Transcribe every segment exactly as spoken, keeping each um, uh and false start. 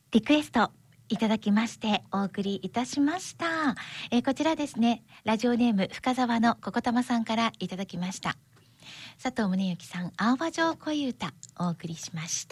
リクエストいただきましてお送りいたしました。えー、こちらですね、ラジオネーム深沢のここたまさんからいただきました。佐藤宗之さん、青葉城恋歌お送りしました。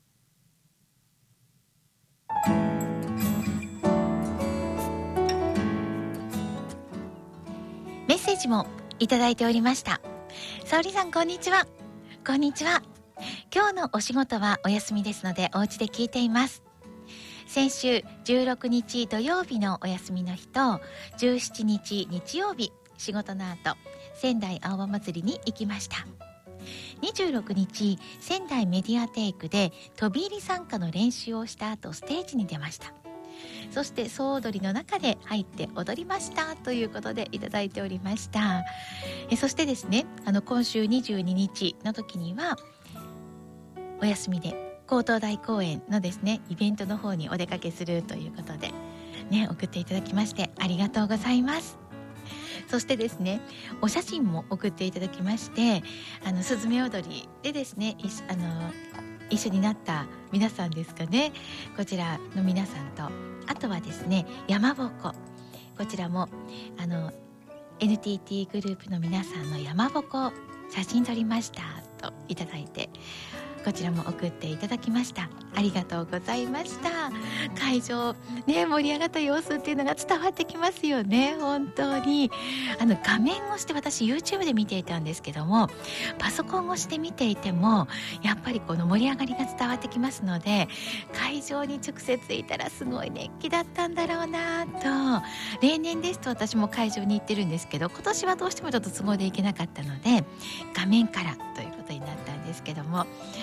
メッセージもいただいておりました。沙織さん、こんにちは。こんにちは。今日のお仕事はお休みですのでお家で聞いています。先週じゅうろくにち土曜日のお休みの日とじゅうしちにち日曜日仕事の後仙台青葉祭りに行きました。にじゅうろくにち仙台メディアテイクで飛び入り参加の練習をした後ステージに出ました。そして総踊りの中で入って踊りましたということでいただいておりました。えそしてですね、あの今週にじゅうににちの時にはお休みで高等大公園のですねイベントの方にお出かけするということでね、送っていただきましてありがとうございます。そしてですね、お写真も送っていただきまして、あのすずめ踊りでですね、いあの一緒になった皆さんですかね、こちらの皆さんと、あとはですね山ぼこ、こちらもあの エヌティーティー グループの皆さんの山ぼこ写真撮りましたといただいて、こちらも送っていただきました。ありがとうございました。会場ね、盛り上がった様子っていうのが伝わってきますよね。本当にあの画面越しで私 YouTube で見ていたんですけども、パソコン越しで見ていてもやっぱりこの盛り上がりが伝わってきますので、会場に直接いたらすごい熱気だったんだろうなと。例年ですと私も会場に行ってるんですけど、今年はどうしてもちょっと都合で行けなかったので画面からということになったんですけども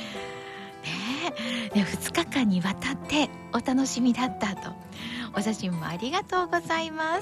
ね、ふつかかんにわたってお楽しみだったと。お写真もありがとうございます。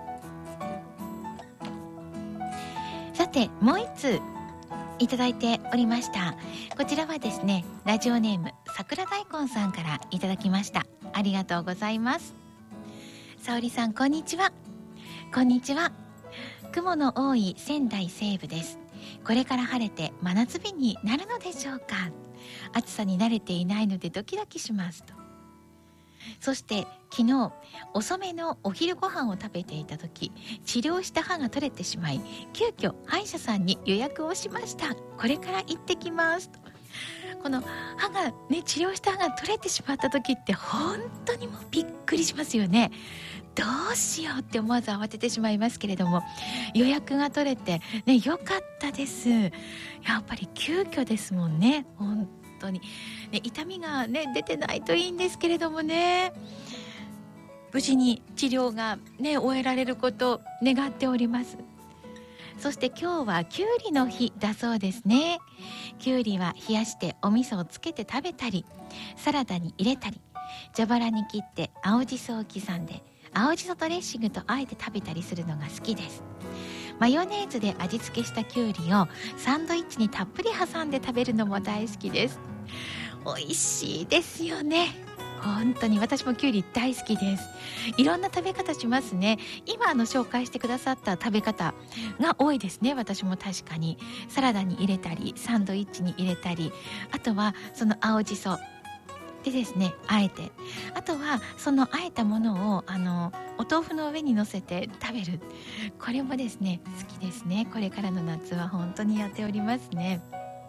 さてもう一通いただいておりました。こちらはですね、ラジオネーム桜大根さんからいただきました。ありがとうございます。沙織さん、こんにちは。こんにちは。雲の多い仙台西部です。これから晴れて真夏日になるのでしょうか。暑さに慣れていないのでドキドキしますと。そして昨日遅めのお昼ご飯を食べていた時、治療した歯が取れてしまい、急遽歯医者さんに予約をしました。これから行ってきますと。この歯がね、治療した歯が取れてしまった時って本当にもうびっくりしますよね。どうしようって思わず慌ててしまいますけれども、予約が取れてね、よかったです。やっぱり急遽ですもんね。本当に、ね、痛みがね出てないといいんですけれどもね、無事に治療がね終えられることを願っております。そして今日はきゅうりの日だそうですね。きゅうりは冷やしてお味噌をつけて食べたり、サラダに入れたり、蛇腹に切って青じそを刻んで青じそドレッシングとあえて食べたりするのが好きです。マヨネーズで味付けしたきゅうりをサンドイッチにたっぷり挟んで食べるのも大好きです。美味しいですよね。本当に私もきゅうり大好きです。いろんな食べ方しますね。今あの紹介してくださった食べ方が多いですね。私も確かにサラダに入れたりサンドイッチに入れたり、あとはその青じそでですね、あえて、あとはそのあえたものをあのお豆腐の上に乗せて食べる、これもですね好きですね。これからの夏は本当にやっておりますね。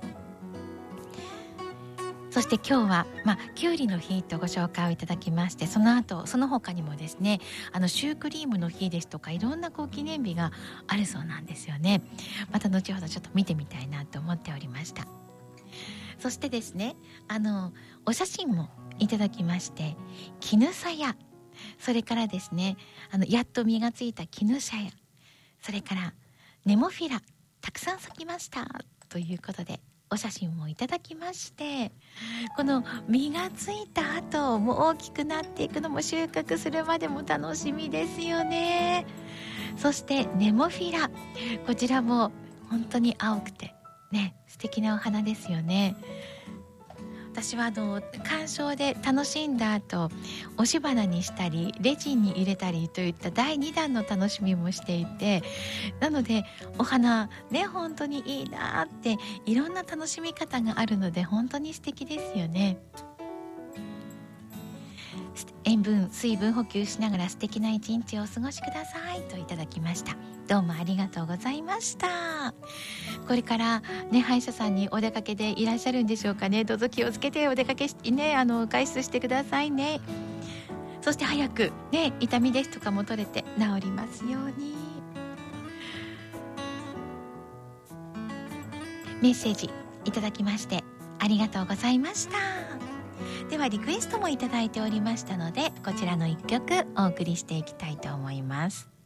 そして今日は、まあ、きゅうりの日とご紹介をいただきまして、その後その他にもですね、あのシュークリームの日ですとかいろんなこう記念日があるそうなんですよね。また後ほどちょっと見てみたいなと思っておりました。そしてですね、あのお写真もいただきまして、絹さや、それからですね、あのやっと実がついた絹さや、それからネモフィラたくさん咲きましたということでお写真もいただきまして、この実がついた後もう大きくなっていくのも収穫するまでも楽しみですよね。そしてネモフィラ、こちらも本当に青くてね、素敵なお花ですよね。私はあの鑑賞で楽しんだ後、押し花にしたりレジンに入れたりといっただいにだんの楽しみもしていて、なのでお花ね、本当にいいなって、いろんな楽しみ方があるので本当に素敵ですよね。 塩分水分補給しながら素敵な一日をお過ごしくださいといただきました。どうもありがとうございました。これからね歯医者さんにお出かけでいらっしゃるんでしょうかね。どうぞ気をつけてお出かけしねあの外出してくださいね。そして早くね痛みですとかも取れて治りますように。メッセージいただきましてありがとうございました。ではリクエストもいただいておりましたので、こちらの一曲お送りしていきたいと思います。